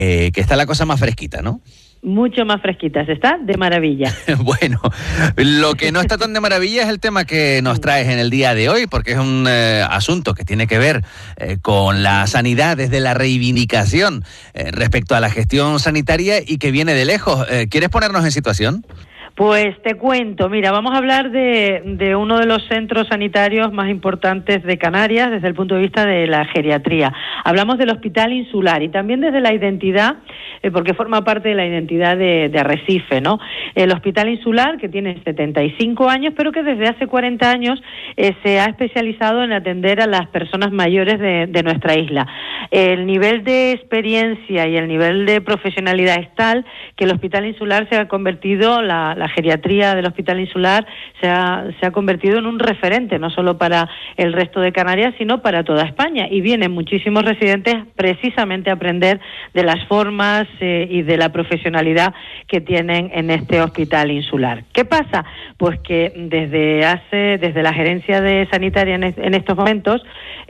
que está la cosa más fresquita, ¿no? Mucho más fresquita, se está de maravilla. Bueno, lo que no está tan de maravilla es el tema que nos traes en el día de hoy, porque es un asunto que tiene que ver con la sanidad desde la reivindicación respecto a la gestión sanitaria y que viene de lejos. ¿Quieres ponernos en situación? Pues te cuento, mira, vamos a hablar de uno de los centros sanitarios más importantes de Canarias desde el punto de vista de la geriatría. Hablamos del Hospital Insular y también desde la identidad, porque forma parte de la identidad de Arrecife, ¿no? El Hospital Insular, que tiene 75 años, pero que desde hace 40 años se ha especializado en atender a las personas mayores de nuestra isla. El nivel de experiencia y el nivel de profesionalidad es tal que el Hospital Insular se ha convertido, la geriatría del Hospital Insular se ha convertido en un referente, no solo para el resto de Canarias, sino para toda España. Y vienen muchísimos residentes precisamente a aprender de las formas y de la profesionalidad que tienen en este Hospital Insular. ¿Qué pasa? Pues que desde la gerencia de sanitaria en estos momentos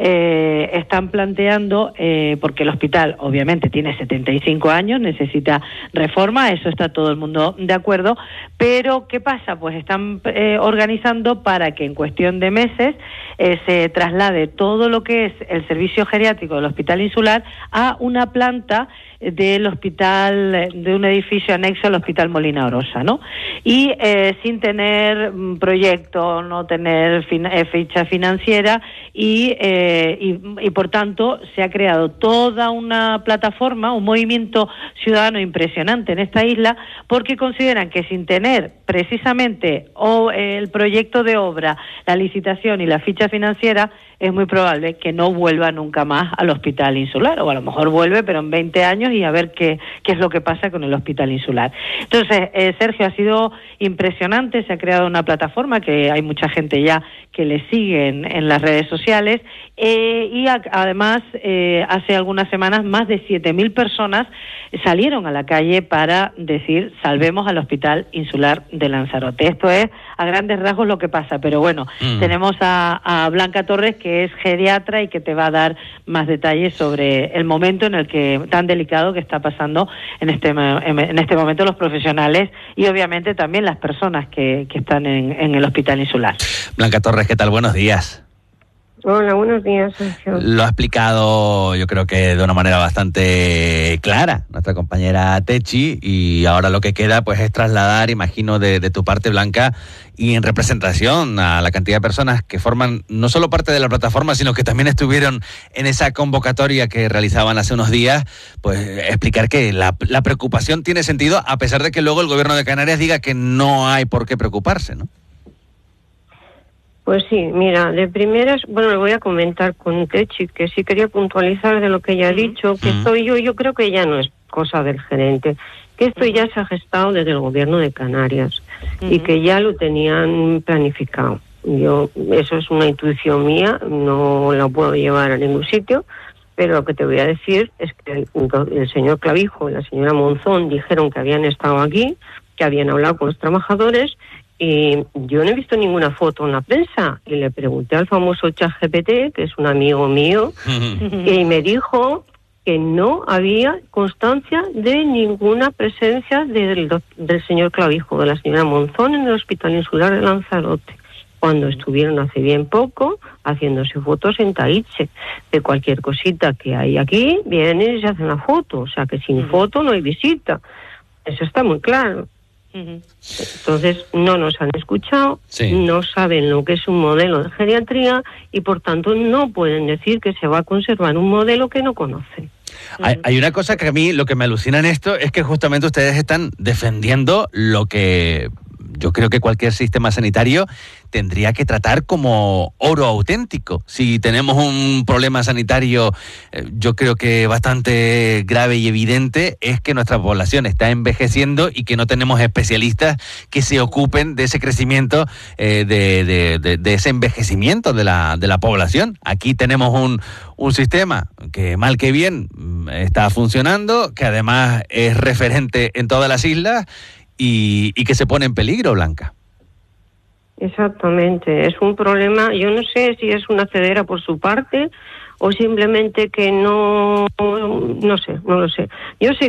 están planteando, porque el hospital obviamente tiene 75 años, necesita reforma, eso está todo el mundo de acuerdo, pero ¿qué pasa? Pues están organizando para que en cuestión de meses se traslade todo lo que es el servicio geriátrico del Hospital Insular a una planta del hospital, de un edificio anexo al Hospital Molina Orosa, ¿no? Y sin tener proyecto, no tener ficha financiera y por tanto se ha creado toda una plataforma, un movimiento ciudadano impresionante en esta isla, porque consideran que sin tener precisamente el proyecto de obra, la licitación y la ficha financiera, es muy probable que no vuelva nunca más al Hospital Insular, o a lo mejor vuelve, pero en 20 años y a ver qué es lo que pasa con el Hospital Insular. Entonces, Sergio, ha sido impresionante, se ha creado una plataforma que hay mucha gente ya que le sigue en las redes sociales, y además, hace algunas semanas, más de 7.000 personas salieron a la calle para decir, salvemos al Hospital Insular de Lanzarote. Esto es, a grandes rasgos, lo que pasa, pero bueno, tenemos a Blanca Torres, que es geriatra y que te va a dar más detalles sobre el momento tan delicado que está pasando en este momento los profesionales y obviamente también las personas que están en el Hospital Insular. Blanca Torres, ¿qué tal? Buenos días. Hola, buenos días, Sergio. Lo ha explicado, yo creo que de una manera bastante clara, nuestra compañera Techi, y ahora lo que queda pues es trasladar, imagino, de tu parte, Blanca, y en representación a la cantidad de personas que forman no solo parte de la plataforma, sino que también estuvieron en esa convocatoria que realizaban hace unos días, pues explicar que la preocupación tiene sentido, a pesar de que luego el Gobierno de Canarias diga que no hay por qué preocuparse, ¿no? Pues sí, mira, de primeras, le voy a comentar con Techi, que sí quería puntualizar de lo que ella ha dicho, que esto yo creo que ya no es cosa del gerente, que esto ya se ha gestado desde el Gobierno de Canarias y que ya lo tenían planificado. Eso es una intuición mía, no la puedo llevar a ningún sitio, pero lo que te voy a decir es que el señor Clavijo y la señora Monzón dijeron que habían estado aquí, que habían hablado con los trabajadores. Y yo no he visto ninguna foto en la prensa. Y le pregunté al famoso ChatGPT, que es un amigo mío, y me dijo que no había constancia de ninguna presencia del señor Clavijo, de la señora Monzón en el Hospital Insular de Lanzarote, cuando estuvieron hace bien poco haciéndose fotos en Taiche. De cualquier cosita que hay aquí, vienen y se hacen la foto. O sea que sin foto no hay visita. Eso está muy claro. Entonces no nos han escuchado, no saben lo que es un modelo de geriatría y por tanto no pueden decir que se va a conservar un modelo que no conocen. Hay una cosa que a mí lo que me alucina en esto es que justamente ustedes están defendiendo lo que yo creo que cualquier sistema sanitario tendría que tratar como oro auténtico. Si tenemos un problema sanitario, yo creo que bastante grave y evidente, es que nuestra población está envejeciendo y que no tenemos especialistas que se ocupen de ese crecimiento, de ese envejecimiento de la población. Aquí tenemos un sistema que mal que bien está funcionando, que además es referente en todas las islas y que se pone en peligro, Blanca. Exactamente, es un problema, yo no sé si es una cedera por su parte o simplemente que no sé, no lo sé. Yo sé